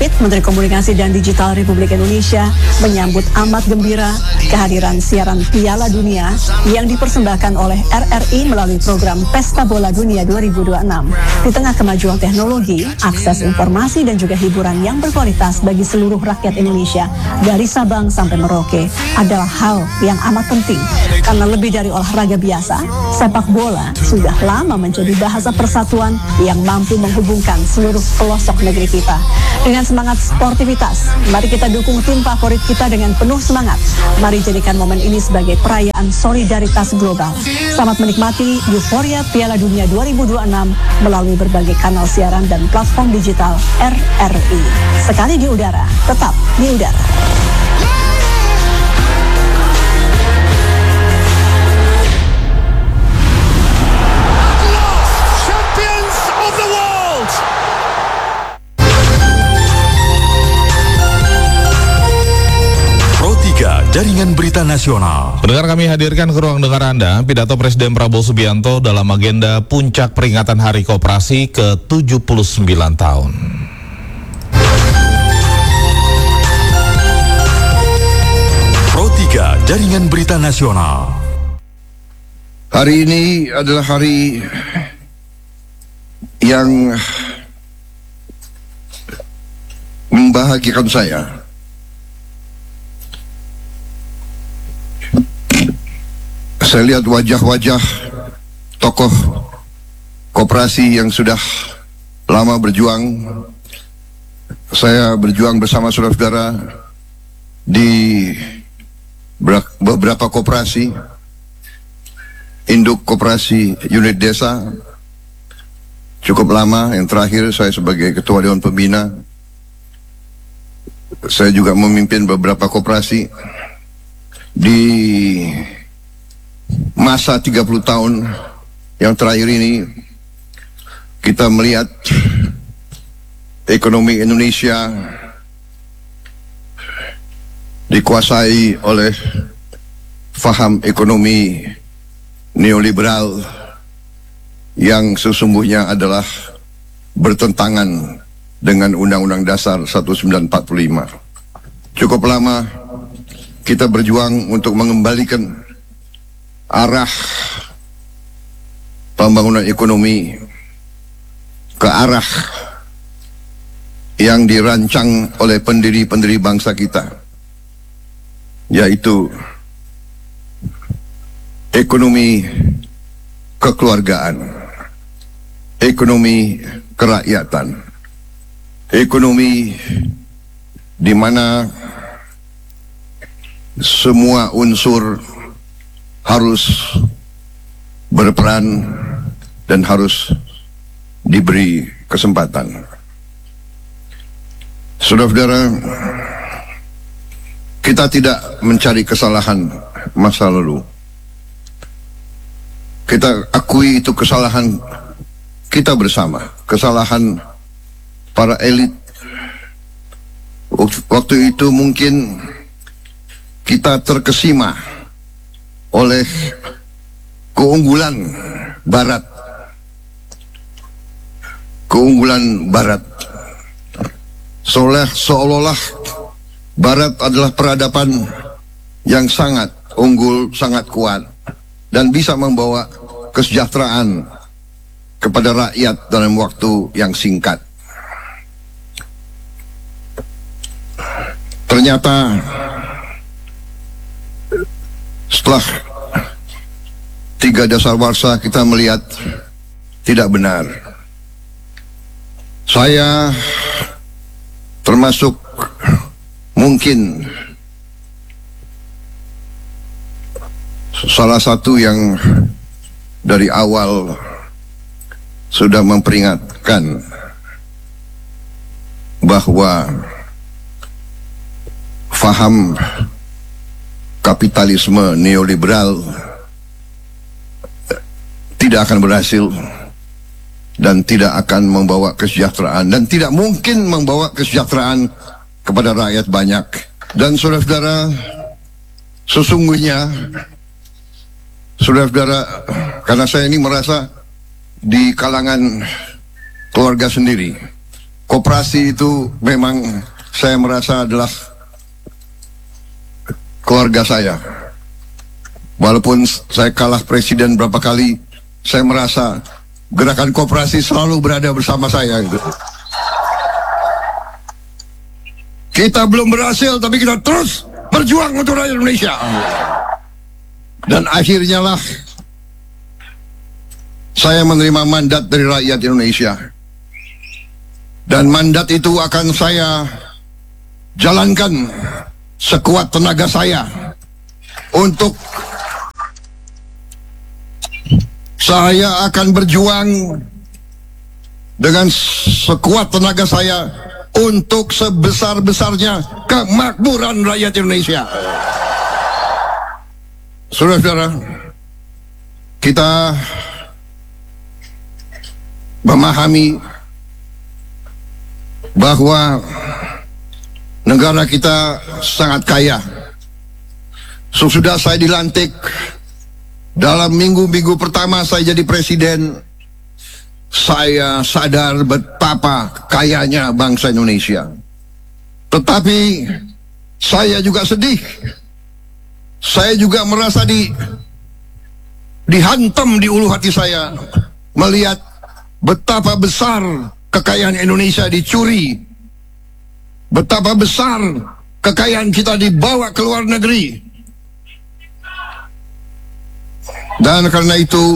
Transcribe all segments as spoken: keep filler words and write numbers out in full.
Mahfud, Menteri Komunikasi dan Digital Republik Indonesia, menyambut amat gembira kehadiran siaran Piala Dunia yang dipersembahkan oleh R R I melalui program Pesta Bola Dunia dua ribu dua puluh enam. Di tengah kemajuan teknologi, akses informasi dan juga hiburan yang berkualitas bagi seluruh rakyat Indonesia dari Sabang sampai Merauke adalah hal yang amat penting. Karena lebih dari olahraga biasa, sepak bola sudah lama menjadi bahasa persatuan yang mampu menghubungkan seluruh pelosok negeri kita. Dengan semangat sportivitas, mari kita dukung tim favorit kita dengan penuh semangat. Mari jadikan momen ini sebagai perayaan solidaritas global. Selamat menikmati euforia Piala Dunia dua ribu dua puluh enam melalui berbagai kanal siaran dan platform digital R R I. Sekali di udara, tetap di udara. Jaringan Berita Nasional. Pendengar, kami hadirkan ke ruang dengar Anda pidato Presiden Prabowo Subianto dalam agenda puncak peringatan Hari Koperasi ke tujuh puluh sembilan tahun. Pro tiga Jaringan Berita Nasional. Hari ini adalah hari yang membahagiakan saya. Saya lihat wajah-wajah tokoh koperasi yang sudah lama berjuang. Saya berjuang bersama saudara-saudara di beberapa koperasi, induk koperasi unit desa, cukup lama. Yang terakhir saya sebagai Ketua Dewan Pembina. Saya juga memimpin beberapa koperasi. Di masa tiga puluh tahun yang terakhir ini, kita melihat ekonomi Indonesia dikuasai oleh faham ekonomi neoliberal yang sesungguhnya adalah bertentangan dengan Undang-Undang Dasar seribu sembilan ratus empat puluh lima. Cukup lama kita berjuang untuk mengembalikan arah pembangunan ekonomi ke arah yang dirancang oleh pendiri-pendiri bangsa kita, yaitu ekonomi kekeluargaan, ekonomi kerakyatan, ekonomi di mana semua unsur harus berperan dan harus diberi kesempatan. Saudara-saudara, kita tidak mencari kesalahan masa lalu. Kita akui itu kesalahan kita bersama, kesalahan para elit. Waktu itu mungkin kita terkesima oleh keunggulan Barat, keunggulan Barat, seolah seolah-olah Barat adalah peradaban yang sangat unggul, sangat kuat, dan bisa membawa kesejahteraan kepada rakyat dalam waktu yang singkat. Ternyata setelah tiga dasawarsa kita melihat tidak benar. Saya termasuk mungkin salah satu yang dari awal sudah memperingatkan bahwa faham kapitalisme neoliberal tidak akan berhasil dan tidak akan membawa kesejahteraan, dan tidak mungkin membawa kesejahteraan kepada rakyat banyak. Dan saudara-saudara, sesungguhnya saudara-saudara, karena saya ini merasa di kalangan keluarga sendiri, koperasi itu memang saya merasa adalah keluarga saya. Walaupun saya kalah presiden berapa kali, saya merasa gerakan koperasi selalu berada bersama saya. Kita belum berhasil, tapi kita terus berjuang untuk rakyat Indonesia. Dan akhirnya lah saya menerima mandat dari rakyat Indonesia. Dan mandat itu akan saya jalankan sekuat tenaga saya untuk saya akan berjuang dengan sekuat tenaga saya untuk sebesar-besarnya kemakmuran rakyat Indonesia. Saudara-saudara, kita memahami bahwa negara kita sangat kaya. Sesudah saya dilantik, dalam minggu-minggu pertama saya jadi presiden, saya sadar betapa kayanya bangsa Indonesia. Tetapi saya juga sedih. Saya juga merasa di dihantam di ulu hati saya melihat betapa besar kekayaan Indonesia dicuri, betapa besar kekayaan kita dibawa ke luar negeri. Dan karena itu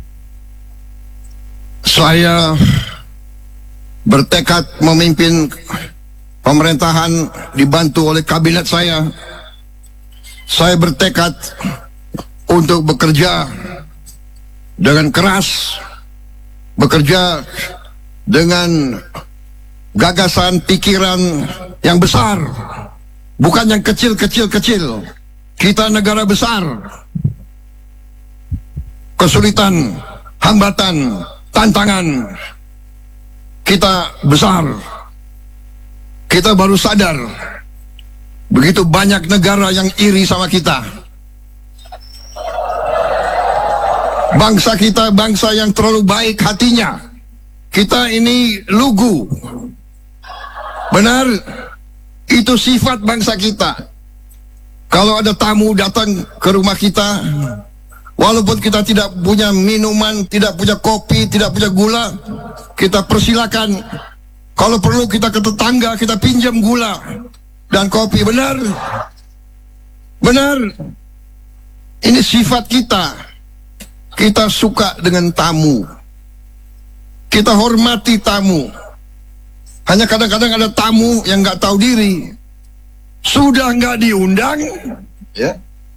saya bertekad memimpin pemerintahan dibantu oleh kabinet saya. Saya bertekad untuk bekerja dengan keras, bekerja dengan gagasan pikiran yang besar, bukan yang kecil-kecil-kecil. Kita negara besar, kesulitan, hambatan, tantangan kita besar. Kita baru sadar begitu banyak negara yang iri sama kita. Bangsa kita bangsa yang terlalu baik hatinya. Kita ini lugu. Benar, itu sifat bangsa kita. Kalau ada tamu datang ke rumah kita, walaupun kita tidak punya minuman, tidak punya kopi, tidak punya gula, kita persilakan. Kalau perlu kita ke tetangga, kita pinjam gula dan kopi. Benar, benar. Ini sifat kita. Kita suka dengan tamu. Kita hormati tamu. Hanya kadang-kadang ada tamu yang nggak tahu diri. Sudah nggak diundang, ya,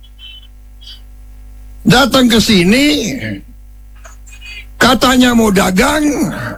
datang ke sini, katanya mau dagang,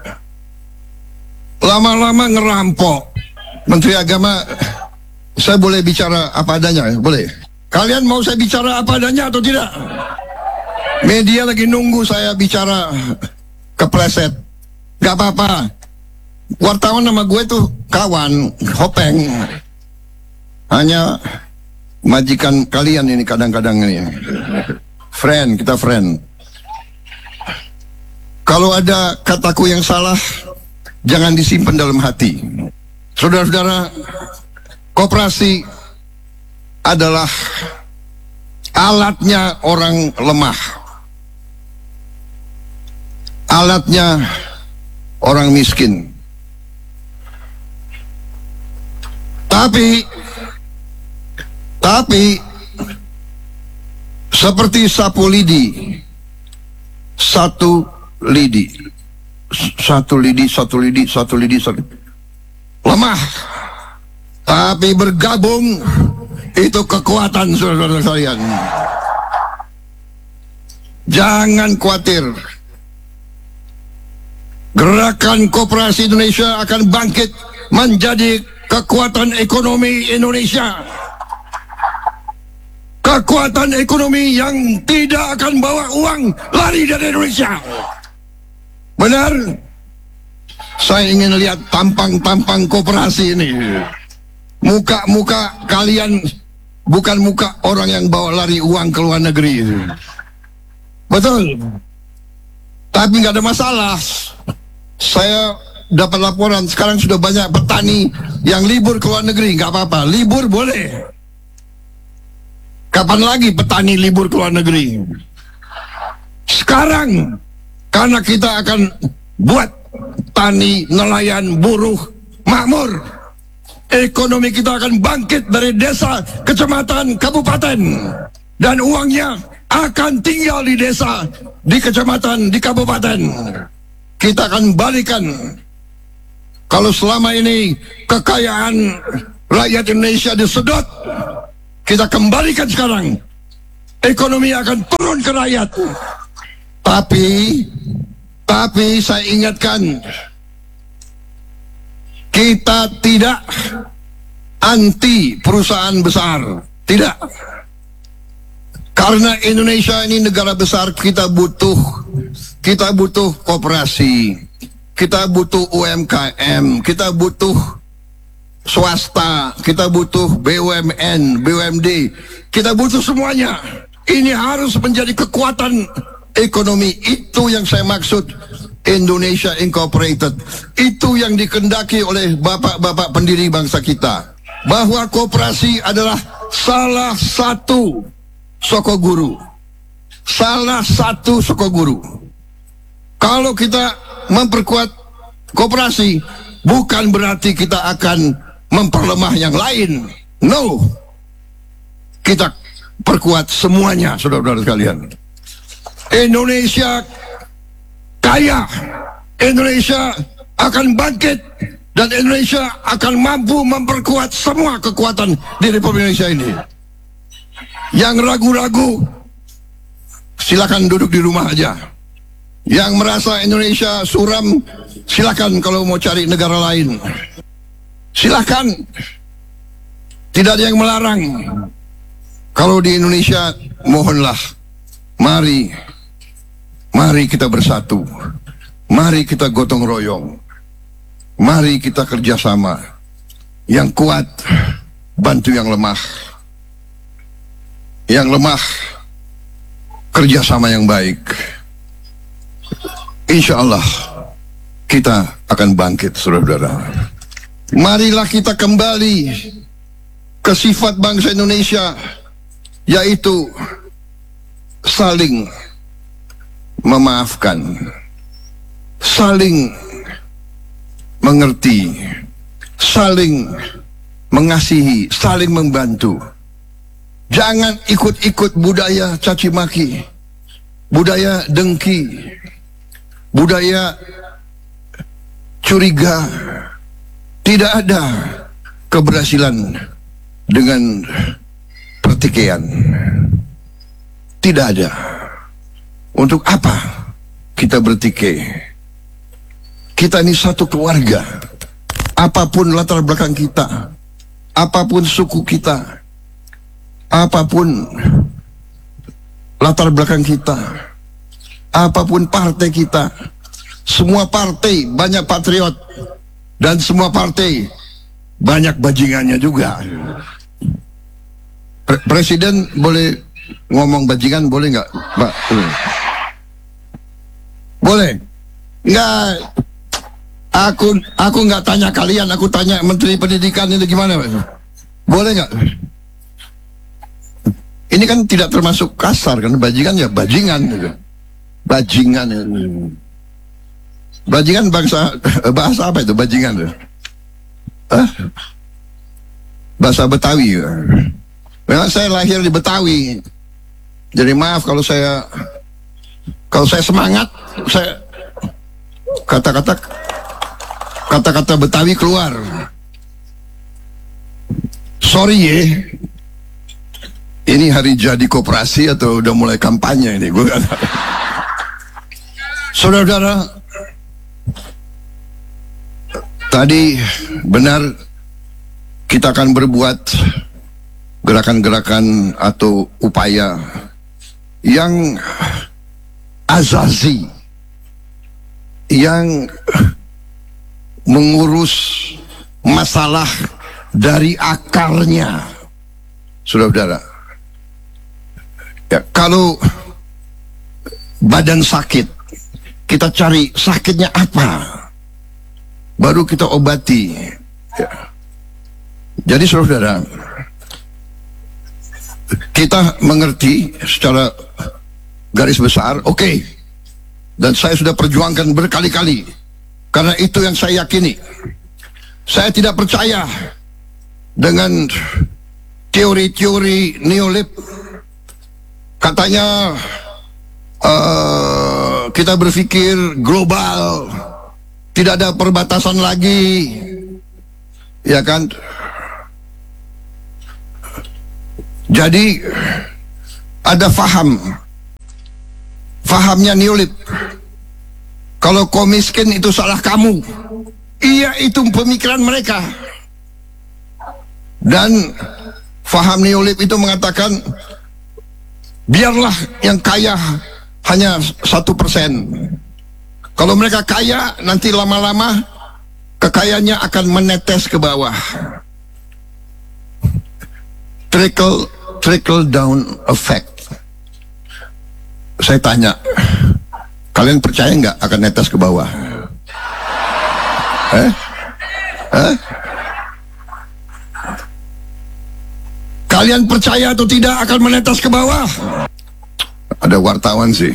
lama-lama ngerampok. Menteri Agama, saya boleh bicara apa adanya? Boleh. Kalian mau saya bicara apa adanya atau tidak? Media lagi nunggu saya bicara kepleset. Gak apa-apa. Wartawan nama gue tuh kawan, Hopeng. Hanya majikan kalian ini kadang-kadang ini. Friend, kita friend. Kalau ada kataku yang salah, jangan disimpan dalam hati. Saudara-saudara, koperasi adalah alatnya orang lemah. Alatnya orang miskin. Tapi Tapi seperti sapu lidi, satu lidi, satu lidi, satu lidi, satu lidi, satu lidi. Lemah, tapi bergabung itu kekuatan, saudara-saudara sekalian. Jangan khawatir, gerakan koperasi Indonesia akan bangkit menjadi kekuatan ekonomi Indonesia. Kekuatan ekonomi yang tidak akan bawa uang lari dari Indonesia. Benar? Saya ingin lihat tampang-tampang koperasi ini. Muka-muka kalian bukan muka orang yang bawa lari uang ke luar negeri. Betul? Tapi nggak ada masalah. Saya dapat laporan sekarang sudah banyak petani yang libur ke luar negeri. Nggak apa-apa, libur boleh. Kapan lagi petani libur ke luar negeri? Sekarang, karena kita akan buat tani, nelayan, buruh makmur. Ekonomi kita akan bangkit dari desa, kecamatan, kabupaten, dan uangnya akan tinggal di desa, di kecamatan, di kabupaten. Kita akan balikan. Kalau selama ini kekayaan rakyat Indonesia disedot, kita kembalikan sekarang. Ekonomi akan turun ke rakyat. Tapi, tapi saya ingatkan, kita tidak anti perusahaan besar, tidak. Karena Indonesia ini negara besar, kita butuh, kita butuh koperasi, kita butuh U M K M, kita butuh swasta, kita butuh B U M N, B U M D, kita butuh semuanya. Ini harus menjadi kekuatan ekonomi. Itu yang saya maksud Indonesia Incorporated. Itu yang dikendaki oleh bapak-bapak pendiri bangsa kita, bahwa koperasi adalah salah satu soko guru, salah satu soko guru. Kalau kita memperkuat koperasi, bukan berarti kita akan memperlemah yang lain. No, kita perkuat semuanya, saudara-saudara sekalian. Indonesia kaya, Indonesia akan bangkit, dan Indonesia akan mampu memperkuat semua kekuatan di Republik Indonesia ini. Yang ragu-ragu, silakan duduk di rumah aja. Yang merasa Indonesia suram, silakan kalau mau cari negara lain. Silakan, tidak ada yang melarang. Kalau di Indonesia, mohonlah, mari, mari kita bersatu, mari kita gotong royong, mari kita kerjasama. Yang kuat bantu yang lemah, yang lemah kerjasama yang baik. Insya Allah kita akan bangkit, saudara-saudara. Marilah kita kembali ke sifat bangsa Indonesia, yaitu saling memaafkan, saling mengerti, saling mengasihi, saling membantu. Jangan ikut-ikut budaya caci maki, budaya dengki, budaya curiga. Tidak ada keberhasilan dengan pertikaian. Tidak ada. Untuk apa kita bertikai? Kita ini satu keluarga. Apapun latar belakang kita, apapun suku kita, apapun latar belakang kita, apapun partai kita, semua partai banyak patriot, dan semua partai banyak bajingannya juga. Pre Presiden boleh ngomong bajingan, boleh nggak, Pak? Boleh? Nggak. Aku aku nggak tanya kalian, aku tanya Menteri Pendidikan ini gimana, Pak? Boleh nggak? Ini kan tidak termasuk kasar kan, bajingan ya bajingan gitu. Bajingan ya. Bajingan bangsa, bahasa apa itu bajingan tuh? Hah? Bahasa Betawi ya. Memang saya lahir di Betawi. Jadi maaf kalau saya kalau saya semangat, saya kata-kata kata-kata Betawi keluar. Sorry ya. Ini hari jadi koperasi atau udah mulai kampanye ini? Gue gak tahu. Saudara-saudara, tadi benar kita akan berbuat gerakan-gerakan atau upaya yang azazi, yang mengurus masalah dari akarnya, saudara-saudara. Ya, kalau badan sakit, kita cari sakitnya apa. baru kita obati. Ya. Jadi saudara, kita mengerti secara garis besar, oke, okay. Dan saya sudah perjuangkan berkali-kali, karena itu yang saya yakini. Saya tidak percaya dengan teori-teori neolib. Katanya uh, kita berpikir global, tidak ada perbatasan lagi, ya kan? Jadi ada faham, fahamnya neolib. Kalau kau miskin itu salah kamu. Iya, itu pemikiran mereka. Dan faham neolib itu mengatakan, biarlah yang kaya hanya satu persen. Kalau mereka kaya, nanti lama-lama kekayaannya akan menetes ke bawah. Trickle trickle down effect. Saya tanya, kalian percaya nggak akan netes ke bawah? Eh? Eh? Kalian percaya atau tidak akan menetes ke bawah? Ada wartawan sih.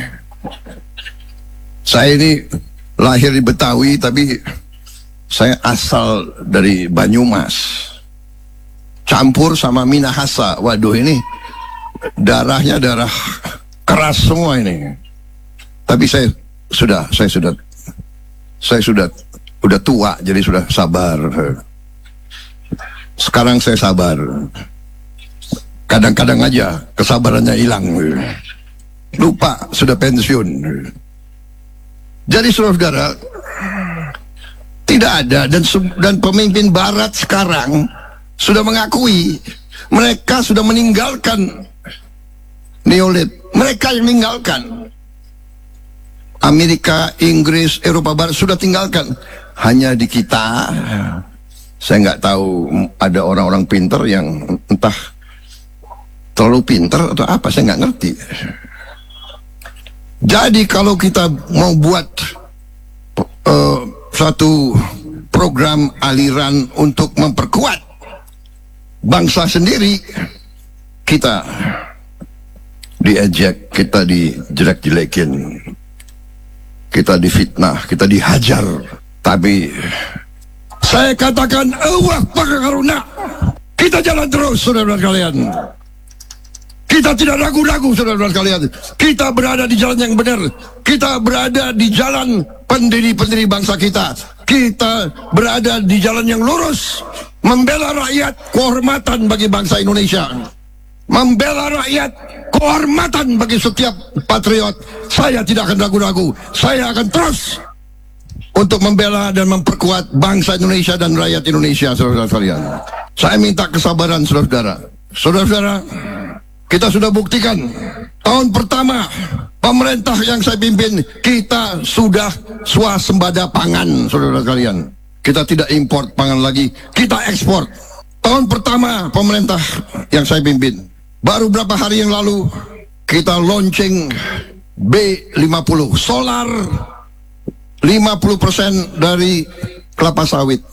Saya ini lahir di Betawi, tapi saya asal dari Banyumas. Campur sama Minahasa. Waduh, ini darahnya darah keras semua ini. Tapi saya sudah, saya sudah, saya sudah, udah tua, jadi sudah sabar. Sekarang saya sabar. Kadang-kadang aja kesabarannya hilang. Lupa sudah pensiun. Jadi saudara, tidak ada, dan dan pemimpin Barat sekarang sudah mengakui mereka sudah meninggalkan neolib. Mereka yang meninggalkan. Amerika, Inggris, Eropa Barat sudah tinggalkan. Hanya di kita, saya nggak tahu ada orang-orang pinter yang entah terlalu pinter atau apa, saya nggak ngerti. Jadi kalau kita mau buat uh, satu program aliran untuk memperkuat bangsa sendiri, kita diejek, kita dijelek-jelekin, kita difitnah, kita dihajar. Tapi saya katakan, Allah pakai karuna, kita jalan terus, saudara-saudara kalian. Kita tidak ragu-ragu, saudara-saudara kalian. Kita berada di jalan yang benar. Kita berada di jalan pendiri-pendiri bangsa kita. Kita berada di jalan yang lurus, membela rakyat, kehormatan bagi bangsa Indonesia. Membela rakyat, kehormatan bagi setiap patriot. Saya tidak akan ragu-ragu. Saya akan terus untuk membela dan memperkuat bangsa Indonesia dan rakyat Indonesia, saudara-saudara kalian. Saya minta kesabaran, saudara-saudara. Saudara-saudara, kita sudah buktikan tahun pertama pemerintah yang saya pimpin, kita sudah swasembada pangan, saudara kalian. Kita tidak import pangan lagi, kita ekspor. Tahun pertama pemerintah yang saya pimpin, baru beberapa hari yang lalu kita launching B lima puluh, solar lima puluh persen dari kelapa sawit.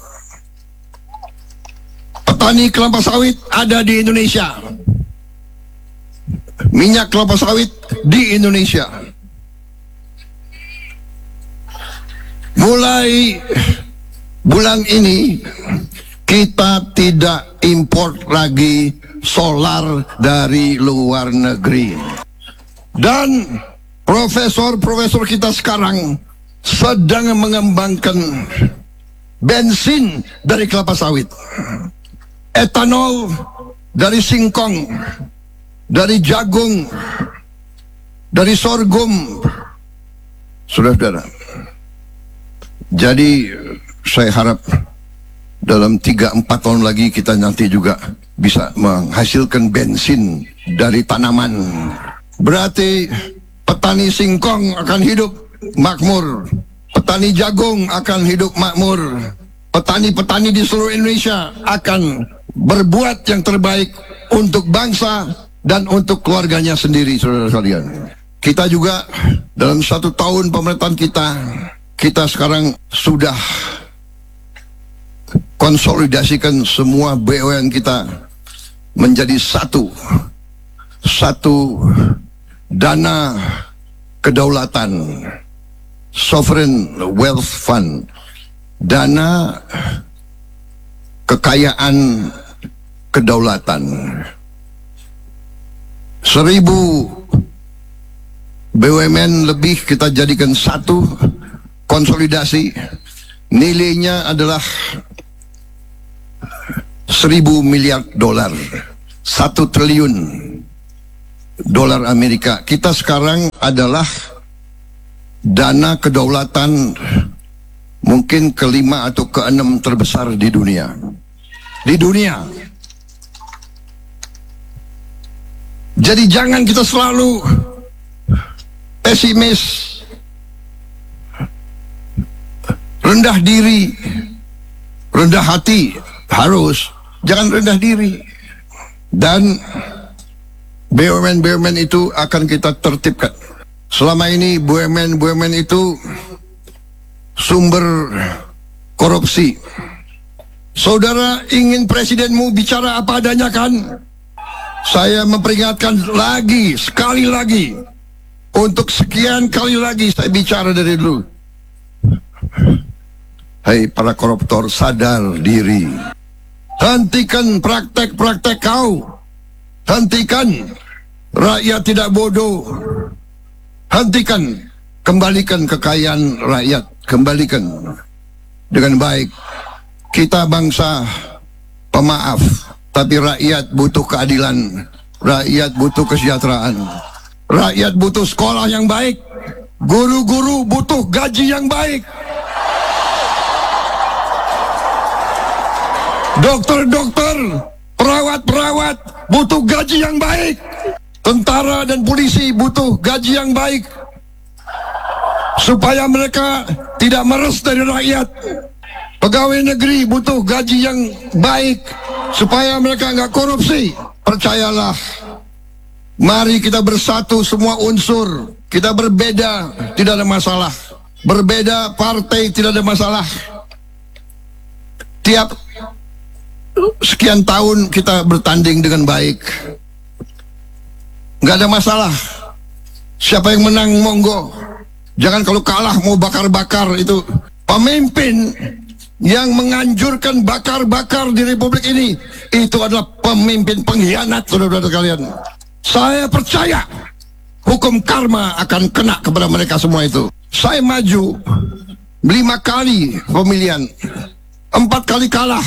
Petani kelapa sawit ada di Indonesia. Minyak kelapa sawit di Indonesia. Mulai bulan ini kita tidak import lagi solar dari luar negeri. Dan profesor-profesor kita sekarang sedang mengembangkan bensin dari kelapa sawit, etanol dari singkong, dari jagung, dari sorghum, saudara-saudara. Jadi saya harap dalam tiga empat tahun lagi kita nanti juga bisa menghasilkan bensin dari tanaman. Berarti petani singkong akan hidup makmur, petani jagung akan hidup makmur, petani-petani di seluruh Indonesia akan berbuat yang terbaik untuk bangsa dan untuk keluarganya sendiri, saudara sekalian. Kita juga dalam satu tahun pemerintahan kita, kita sekarang sudah konsolidasikan semua B U M N kita menjadi satu, satu dana kedaulatan, sovereign wealth fund, dana kekayaan kedaulatan. Seribu B U M N lebih kita jadikan satu, konsolidasi, nilainya adalah seribu miliar dolar, satu triliun dolar Amerika. Kita sekarang adalah dana kedaulatan mungkin kelima atau keenam terbesar di dunia. Di dunia. Jadi jangan kita selalu pesimis, rendah diri, rendah hati. Harus jangan rendah diri. Dan B U M N-B U M N itu akan kita tertibkan. Selama ini B U M N-B U M N itu sumber korupsi. Saudara ingin presidenmu bicara apa adanya kan? Saya memperingatkan lagi, sekali lagi, untuk sekian kali lagi saya bicara dari dulu. Hai para koruptor, sadar diri. Hentikan praktek-praktek kau. Hentikan. Rakyat tidak bodoh. Hentikan. Kembalikan kekayaan rakyat. Kembalikan dengan baik. Kita bangsa pemaaf, tapi rakyat butuh keadilan. Rakyat butuh kesejahteraan. Rakyat butuh sekolah yang baik. Guru-guru butuh gaji yang baik. Dokter-dokter, perawat-perawat butuh gaji yang baik. Tentara dan polisi butuh gaji yang baik, supaya mereka tidak meres dari rakyat. Pegawai negeri butuh gaji yang baik, supaya mereka nggak korupsi. Percayalah, mari kita bersatu semua unsur. Kita berbeda, tidak ada masalah. Berbeda partai, tidak ada masalah. Tiap sekian tahun kita bertanding dengan baik, nggak ada masalah. Siapa yang menang monggo. Jangan kalau kalah mau bakar-bakar. Itu pemimpin yang menganjurkan bakar-bakar di Republik ini, itu adalah pemimpin pengkhianat, saudara-saudara kalian. Saya percaya hukum karma akan kena kepada mereka semua itu. Saya maju lima kali pemilihan, empat kali kalah.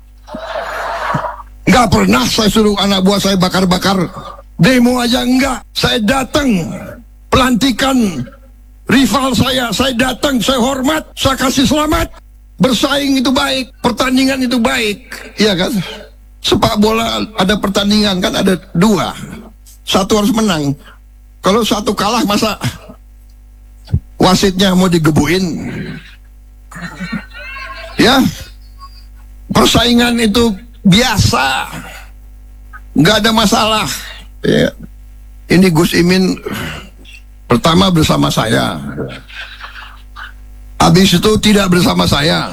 Nggak pernah saya suruh anak buah saya bakar-bakar. Demo aja enggak. Saya datang pelantikan rival saya, saya datang, saya hormat, saya kasih selamat. Bersaing itu baik, pertandingan itu baik, iya kan? Sepak bola ada pertandingan kan, ada dua, satu harus menang. Kalau satu kalah masa wasitnya mau digebuin? Ya, persaingan itu biasa, nggak ada masalah. Ya. Ini Gus Imin pertama bersama saya, habis itu tidak bersama saya,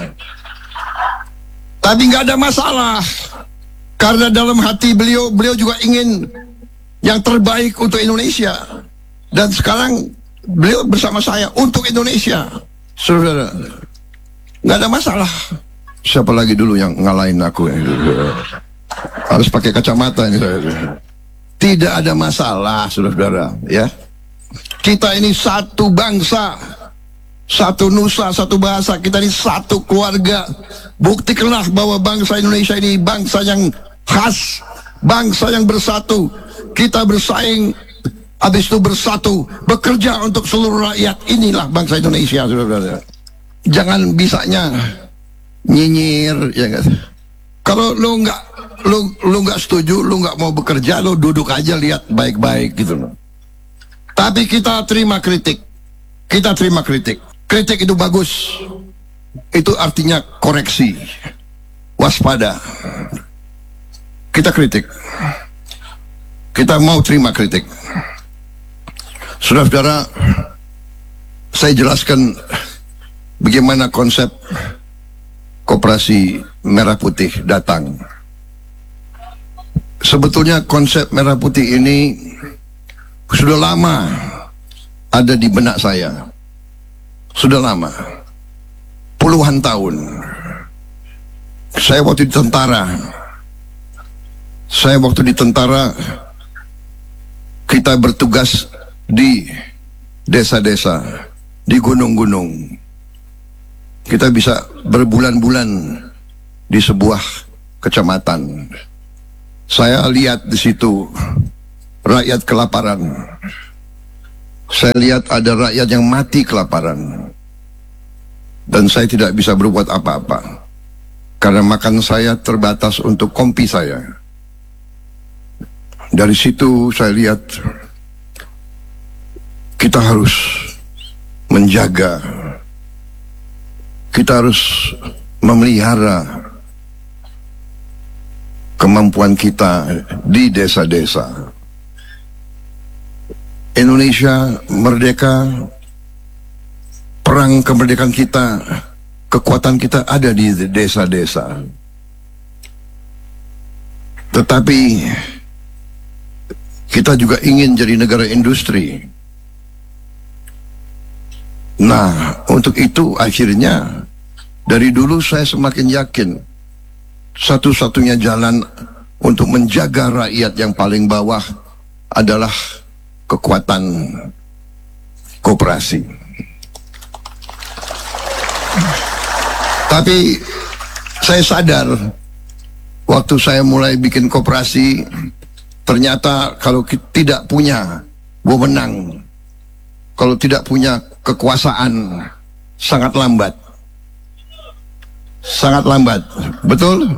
tapi nggak ada masalah, karena dalam hati beliau, beliau juga ingin yang terbaik untuk Indonesia, dan sekarang beliau bersama saya untuk Indonesia, saudara. Nggak ada masalah. Siapa lagi dulu yang ngalahin aku? Harus pakai kacamata ini. Tidak ada masalah, saudara-saudara. Ya, kita ini satu bangsa, satu nusa, satu bahasa. Kita ini satu keluarga. Buktikanlah bahwa bangsa Indonesia ini bangsa yang khas, bangsa yang bersatu. Kita bersaing, habis itu bersatu, bekerja untuk seluruh rakyat. Inilah bangsa Indonesia, saudara-saudara. Jangan bisanya nyinyir, ya kan? Kalau lo nggak lo lo nggak setuju, lo nggak mau bekerja, lo duduk aja lihat baik-baik gitu loh. Tapi kita terima kritik, kita terima kritik. Kritik itu bagus, itu artinya koreksi, waspada. Kita kritik, kita mau terima kritik. Saudara-saudara, saya jelaskan bagaimana konsep Koperasi Merah Putih datang. Sebetulnya konsep Merah Putih ini sudah lama ada di benak saya. Sudah lama. Puluhan tahun. Saya waktu di tentara. Saya waktu di tentara kita bertugas di desa-desa, di gunung-gunung. Kita bisa berbulan-bulan di sebuah kecamatan. Saya lihat di situ rakyat kelaparan. Saya lihat ada rakyat yang mati kelaparan. Dan saya tidak bisa berbuat apa-apa. Karena makan saya terbatas untuk kompi saya. Dari situ saya lihat kita harus menjaga, kita harus memelihara kemampuan kita di desa-desa. Indonesia merdeka, perang kemerdekaan kita, kekuatan kita ada di desa-desa. Tetapi kita juga ingin jadi negara industri. Nah, untuk itu akhirnya dari dulu saya semakin yakin satu-satunya jalan untuk menjaga rakyat yang paling bawah adalah kekuatan koperasi. Tapi saya sadar waktu saya mulai bikin koperasi, ternyata kalau kita tidak punya wewenang, kalau tidak punya kekuasaan, sangat lambat. Sangat lambat. Betul?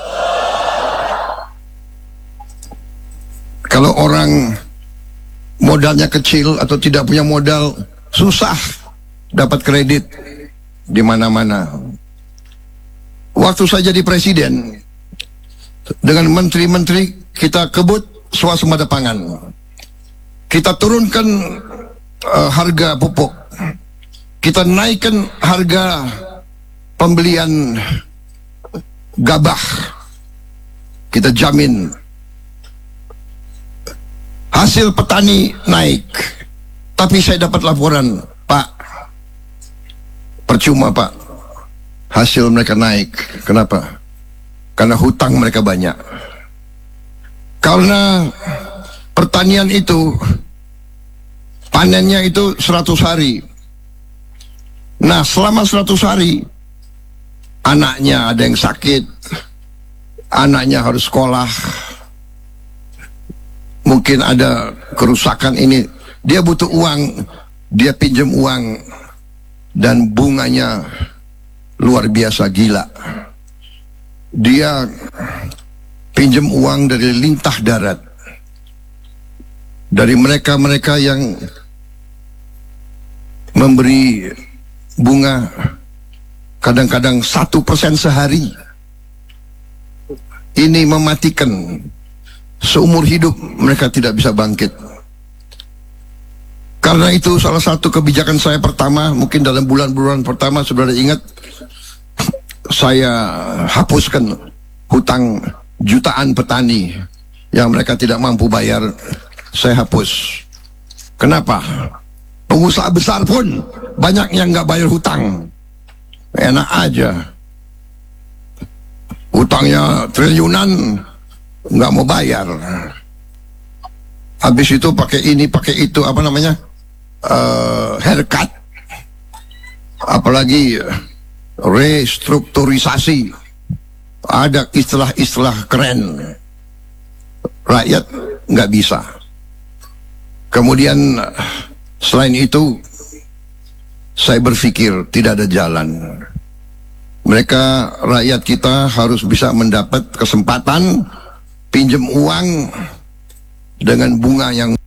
Kalau orang modalnya kecil atau tidak punya modal, susah dapat kredit di mana-mana. Waktu saya jadi presiden, dengan menteri-menteri kita kebut swasembada pangan. Kita turunkan uh, harga pupuk. Kita naikkan harga pembelian gabah. Kita jamin hasil petani naik. Tapi saya dapat laporan, Pak, percuma Pak, hasil mereka naik. Kenapa? Karena hutang mereka banyak. Karena pertanian itu panennya itu seratus hari. Nah, selama seratus hari anaknya ada yang sakit, anaknya harus sekolah, mungkin ada kerusakan ini, dia butuh uang, dia pinjam uang, dan bunganya luar biasa gila. Dia pinjam uang dari lintah darat, dari mereka-mereka yang memberi bunga kadang-kadang satu persen sehari. Ini mematikan. Seumur hidup mereka tidak bisa bangkit. Karena itu salah satu kebijakan saya pertama, mungkin dalam bulan-bulan pertama, saudara ingat, saya hapuskan hutang jutaan petani yang mereka tidak mampu bayar. Saya hapus. Kenapa? Pengusaha besar pun banyak yang nggak bayar hutang. Enak aja. Hutangnya triliunan, nggak mau bayar. Habis itu pakai ini, pakai itu, apa namanya, uh, haircut. Apalagi restrukturisasi. Ada istilah-istilah keren. Rakyat nggak bisa. Kemudian selain itu, saya berpikir tidak ada jalan. Mereka, rakyat kita harus bisa mendapat kesempatan pinjam uang dengan bunga yang